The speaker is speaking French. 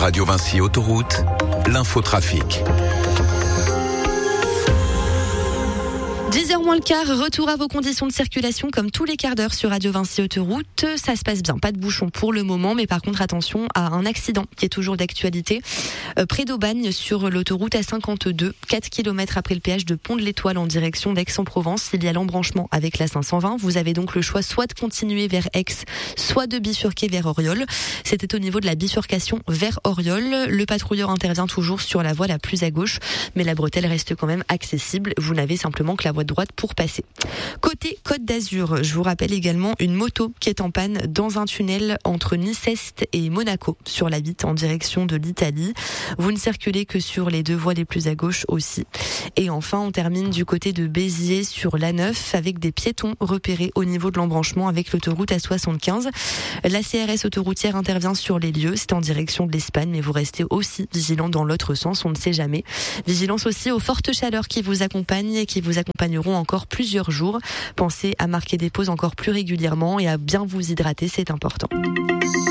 Radio Vinci Autoroute, l'infotrafic. 10h moins le quart, retour à vos conditions de circulation comme tous les quarts d'heure sur Radio Vinci Autoroute. Ça se passe bien, pas de bouchon pour le moment, mais par contre attention à un accident qui est toujours d'actualité. Près d'Aubagne sur l'autoroute A52, 4 km après le péage de Pont de l'Étoile en direction d'Aix-en-Provence. Il y a l'embranchement avec la 520. Vous avez donc le choix soit de continuer vers Aix, soit de bifurquer vers Auriol. C'était au niveau de la bifurcation vers Auriol. Le patrouilleur intervient toujours sur la voie la plus à gauche, mais la bretelle reste quand même accessible. Vous n'avez simplement que la voie de droite pour passer. Côté Côte d'Azur, je vous rappelle également une moto qui est en panne dans un tunnel entre Nice-Est et Monaco sur la 8 en direction de l'Italie. Vous ne circulez que sur les deux voies les plus à gauche aussi. Et enfin, on termine du côté de Béziers sur l'A9 avec des piétons repérés au niveau de l'embranchement avec l'autoroute A75. La CRS autoroutière intervient sur les lieux. C'est en direction de l'Espagne, mais vous restez aussi vigilant dans l'autre sens. On ne sait jamais. Vigilance aussi aux fortes chaleurs qui vous accompagnent et qui vous accompagneront encore plusieurs jours. Pensez à marquer des pauses encore plus régulièrement et à bien vous hydrater, c'est important.